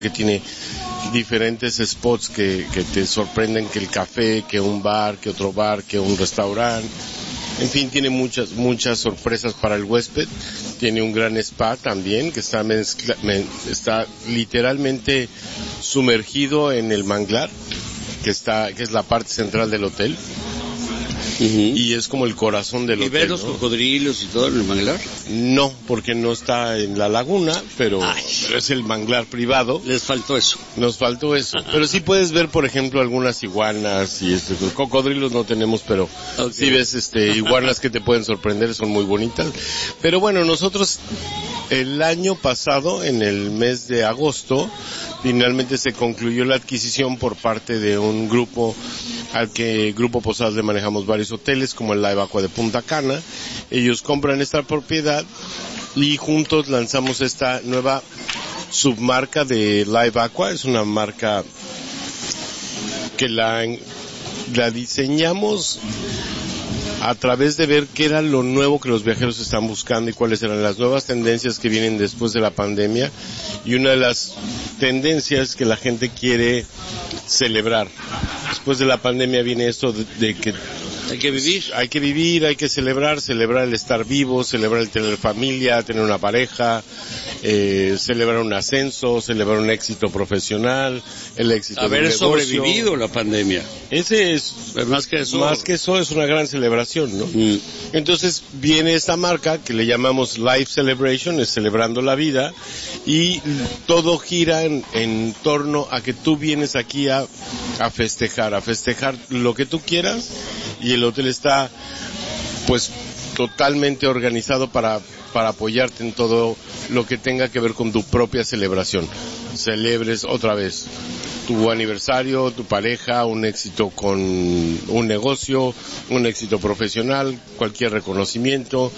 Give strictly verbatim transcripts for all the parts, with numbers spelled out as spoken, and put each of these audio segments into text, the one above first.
que tiene diferentes spots que, que te sorprenden, que el café, que un bar, que otro bar, que un restaurante. En fin, tiene muchas, muchas sorpresas para el huésped. Tiene un gran spa también, que está, mezcla, está literalmente sumergido en el manglar, que está, que es la parte central del hotel. Uh-huh. Y es como el corazón del ¿Y hotel. ¿Y ves los ¿no? cocodrilos y todo en el manglar? No, porque no está en la laguna, pero Ay. es el manglar privado. Les faltó eso. Nos faltó eso. Pero sí puedes ver, por ejemplo, algunas iguanas y este, cocodrilos no tenemos, pero okay. sí ves este iguanas que te pueden sorprender, son muy bonitas. Pero bueno, nosotros el año pasado, en el mes de agosto, finalmente se concluyó la adquisición por parte de un grupo al que Grupo Posadas le manejamos varios hoteles, como el Live Aqua de Punta Cana. Ellos compran esta propiedad y juntos lanzamos esta nueva submarca de Live Aqua. Es una marca que la, la diseñamos a través de ver qué era lo nuevo que los viajeros están buscando y cuáles eran las nuevas tendencias que vienen después de la pandemia. Y una de las tendencias que la gente quiere celebrar. Después de la pandemia viene esto de, de que hay que vivir, hay que vivir, hay que celebrar, celebrar el estar vivo, celebrar el tener familia, tener una pareja, eh, celebrar un ascenso, celebrar un éxito profesional, el éxito haber del negocio. sobrevivido la pandemia. Ese es pues más que eso, más que eso es una gran celebración, ¿no? Mm. Entonces viene esta marca que le llamamos Life Celebration, es celebrando la vida, y todo gira en, en torno a que tú vienes aquí a, a festejar, a festejar lo que tú quieras. Y el hotel está, pues, totalmente organizado para, para apoyarte en todo lo que tenga que ver con tu propia celebración. Celebres otra vez tu aniversario, tu pareja, un éxito con un negocio, un éxito profesional, cualquier reconocimiento.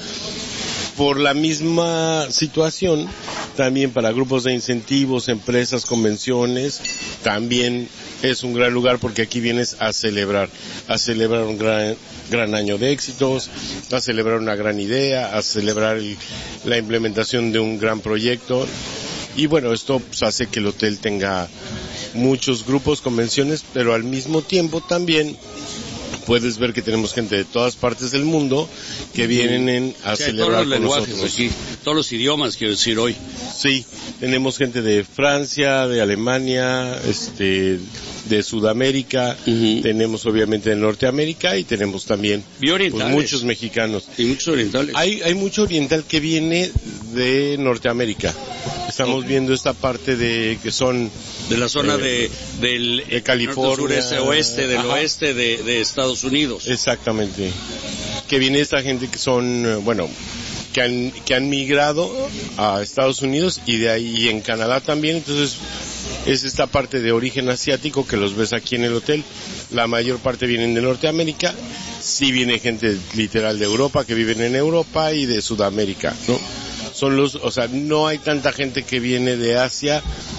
Por la misma situación, también para grupos de incentivos, empresas, convenciones, también es un gran lugar porque aquí vienes a celebrar, a celebrar un gran, gran año de éxitos, a celebrar una gran idea, a celebrar el, la implementación de un gran proyecto. Y bueno, esto pues, hace que el hotel tenga muchos grupos, convenciones, pero al mismo tiempo también puedes ver que tenemos gente de todas partes del mundo que vienen en a sí, celebrar todos los con lenguajes nosotros. Aquí, todos los idiomas, quiero decir, hoy. Sí, tenemos gente de Francia, de Alemania, este, de Sudamérica, uh-huh. tenemos obviamente de Norteamérica y tenemos también pues, muchos mexicanos. Y muchos orientales. Hay, hay mucho oriental que viene de Norteamérica. Estamos okay. viendo esta parte de que son de la zona eh, de del de California, sureste, oeste, del Ajá. oeste de, de Estados Unidos. Exactamente. Que viene esta gente que son, bueno, que han que han migrado a Estados Unidos y de ahí y en Canadá también, entonces es esta parte de origen asiático que los ves aquí en el hotel. La mayor parte vienen de Norteamérica, sí viene gente literal de Europa que viven en Europa y de Sudamérica, ¿no? Son los, o sea, no hay tanta gente que viene de Asia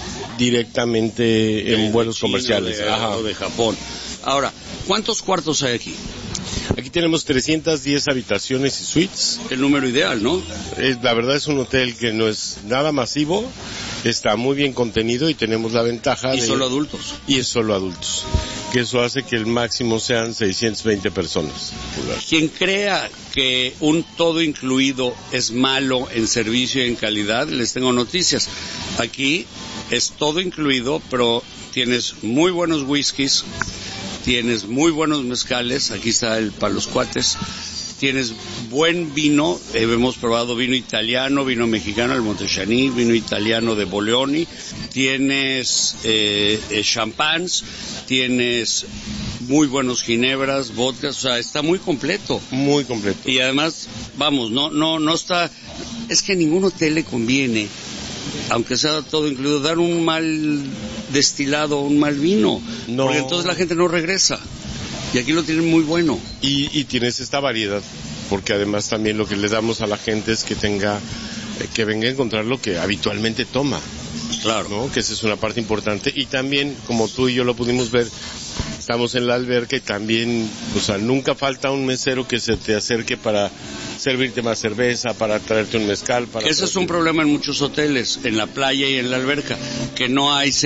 directamente en vuelos China, comerciales. De, Ajá. O de Japón. Ahora, ¿cuántos cuartos hay aquí? Aquí tenemos trescientas diez habitaciones y suites. El número ideal, ¿no? Es, la verdad es un hotel que no es nada masivo, está muy bien contenido y tenemos la ventaja ¿Y de... ¿Y solo adultos? Y es solo adultos. Que eso hace que el máximo sean seiscientas veinte personas. Quien crea que un todo incluido es malo en servicio y en calidad, les tengo noticias. Aquí es todo incluido, pero tienes muy buenos whiskies, tienes muy buenos mezcales, aquí está el para los cuates, tienes buen vino, eh, hemos probado vino italiano, vino mexicano, el Montechaní, vino italiano de Boleoni, tienes eh, eh, champans, tienes muy buenos ginebras, vodkas, o sea, está muy completo. Muy completo. Y además, vamos, no, no, no está, es que a ningún hotel le conviene, aunque sea todo incluido, dar un mal destilado, un mal vino, no. Porque entonces la gente no regresa. Y aquí lo tienen muy bueno. Y, y tienes esta variedad, porque además también lo que le damos a la gente es que tenga, eh, que venga a encontrar lo que habitualmente toma. Claro. ¿No? Que esa es una parte importante. Y también, como tú y yo lo pudimos ver, estamos en la alberca y también, o sea, nunca falta un mesero que se te acerque para servirte más cerveza, para traerte un mezcal. Para Ese es un problema en muchos hoteles, en la playa y en la alberca, que no hay